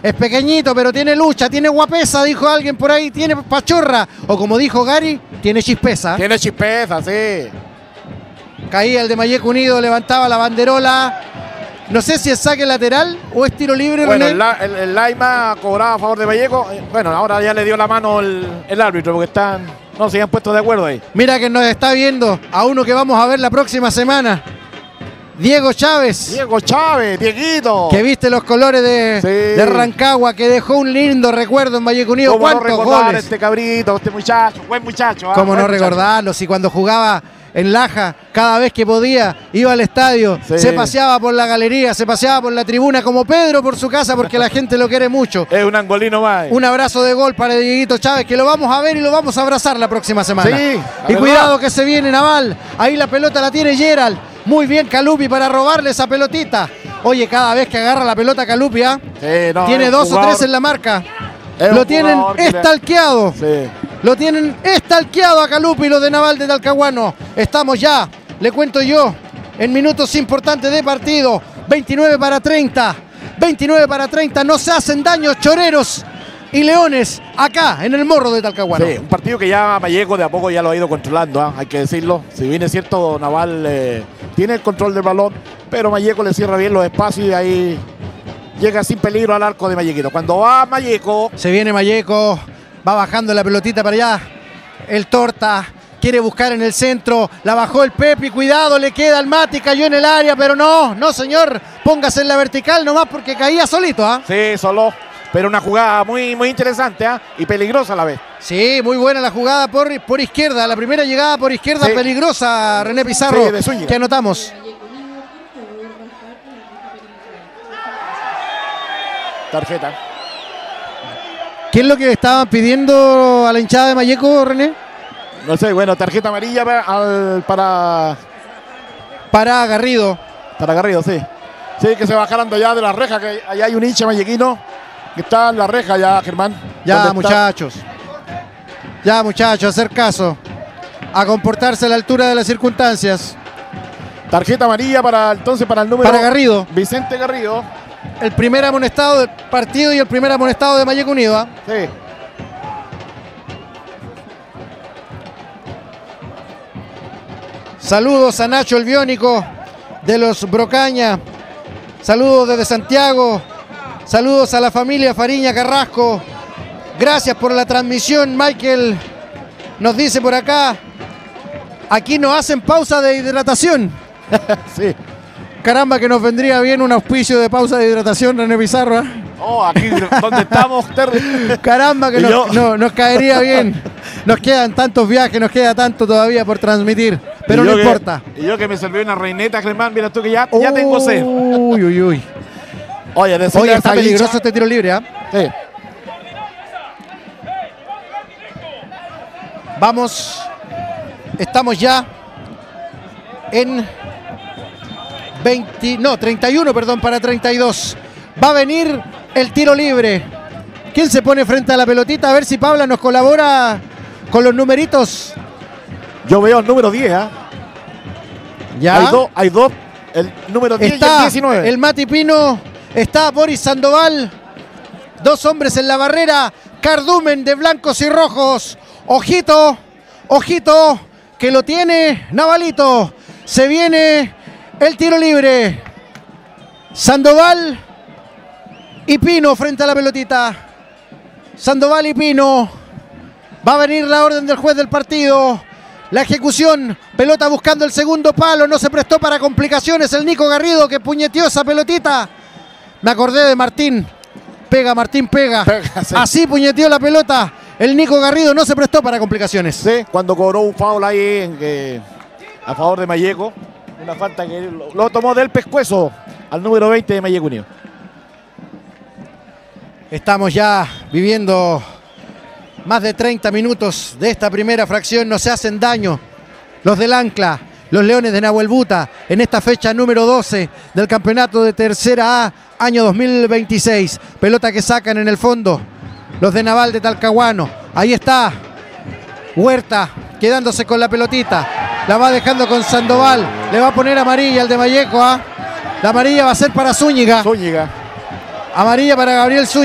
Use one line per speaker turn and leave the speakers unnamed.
Es pequeñito, pero tiene lucha, tiene guapesa, dijo alguien por ahí, tiene pachorra. O como dijo Gary, tiene chispeza.
Tiene chispeza, sí.
Caía el de Malleco Unido, levantaba la banderola. No sé si es saque lateral o es tiro libre.
Bueno,
René.
el Laima cobraba a favor de Malleco. Bueno, ahora ya le dio la mano el árbitro porque no se han puesto de acuerdo ahí.
Mira que nos está viendo a uno que vamos a ver la próxima semana. Diego Chávez.
Diego Chávez, Dieguito.
Que viste los colores de Rancagua, que dejó un lindo recuerdo en Malleco Unido.
¿Cómo no
¿Cuántos
recordar
goles?
este cabrito, este muchacho, buen muchacho?
¿Cómo
buen
no
muchacho.
recordarlo? Si cuando jugaba en Laja, cada vez que podía, iba al estadio, se paseaba por la galería, se paseaba por la tribuna como Pedro por su casa porque la gente lo quiere mucho.
Es un angolino más.
Un abrazo de gol para Dieguito Chávez, que lo vamos a ver y lo vamos a abrazar la próxima semana.
Sí,
y cuidado que se viene Naval. Ahí la pelota la tiene Gerald. Muy bien Calupi para robarle esa pelotita. Oye, cada vez que agarra la pelota Calupi, tiene 2 o 3 en la marca. Lo tienen estalqueado.
Sí.
Lo tienen estalqueado a Calupi, los de Naval de Talcahuano. Estamos ya, le cuento yo, en minutos importantes de partido. 29 para 30. 29 para 30. No se hacen daños choreros y leones acá en el Morro de Talcahuano.
Sí, un partido que ya Malleco de a poco ya lo ha ido controlando, hay que decirlo. Si bien es cierto, Naval tiene el control del balón, pero Malleco le cierra bien los espacios y ahí llega sin peligro al arco de Mallequito. Cuando va Malleco...
Se viene Malleco, va bajando la pelotita para allá. El Torta quiere buscar en el centro, la bajó el Pepi, cuidado, le queda al Mati, cayó en el área, pero no señor, póngase en la vertical nomás porque caía solito.
Sí, solo, pero una jugada muy, muy interesante y peligrosa a la vez.
Sí, muy buena la jugada por izquierda, la primera llegada por izquierda peligrosa, René Pizarro, que anotamos.
Tarjeta.
¿Qué es lo que estaban pidiendo a la hinchada de Malleco, René?
No sé, bueno, tarjeta amarilla para
Garrido.
Para Garrido, sí. Sí, que se bajaran de allá de la reja, que allá hay un hincha mallequino que está en la reja ya, Germán.
Ya, muchachos. Ya, muchachos, hacer caso. A comportarse a la altura de las circunstancias.
Tarjeta amarilla para el número...
Para Garrido.
Vicente Garrido.
El primer amonestado del partido y el primer amonestado de Malleco Unido.
Sí.
Saludos a Nacho el Biónico de los Brocaña. Saludos desde Santiago. Saludos a la familia Fariña Carrasco. Gracias por la transmisión, Michael. Nos dice por acá. Aquí nos hacen pausa de hidratación.
Sí.
Caramba, que nos vendría bien un auspicio de pausa de hidratación, René Pizarro.
Oh, aquí donde estamos.
Caramba, que nos caería bien. Nos quedan tantos viajes, nos queda tanto todavía por transmitir. Pero no importa.
Y yo que me serví una reineta, Germán, mira tú que ya tengo sed.
Uy.
Oye,
está peligroso este tiro libre,
Sí.
Vamos. Estamos ya en 31, para 32. Va a venir el tiro libre. ¿Quién se pone frente a la pelotita? A ver si Paula nos colabora con los numeritos.
Yo veo el número 10,
Ya.
Hay dos. El número 10
está
y el 19.
El Mati Pino. Está Boris Sandoval. 2 hombres en la barrera. Cardumen de blancos y rojos. Ojito, que lo tiene Navalito. Se viene el tiro libre. Sandoval y Pino frente a la pelotita. Sandoval y Pino. Va a venir la orden del juez del partido. La ejecución. Pelota buscando el segundo palo. No se prestó para complicaciones el Nico Garrido que puñeteó esa pelotita. Me acordé de Martín. Martín pega.
Sí.
Así puñeteó la pelota. El Nico Garrido no se prestó para complicaciones.
Sí, cuando cobró un foul ahí a favor de Malleco. Una falta que lo tomó del pescuezo al número 20 de Malleco Unido.
Estamos ya viviendo más de 30 minutos de esta primera fracción. No se hacen daño los del Ancla, los Leones de Nahuelbuta, en esta fecha número 12 del campeonato de Tercera A, año 2026. Pelota que sacan en el fondo los de Naval de Talcahuano. Ahí está Huerta quedándose con la pelotita. La va dejando con Sandoval. Le va a poner amarilla al de Malleco. La amarilla va a ser para Zúñiga. Amarilla para Gabriel Zúñiga.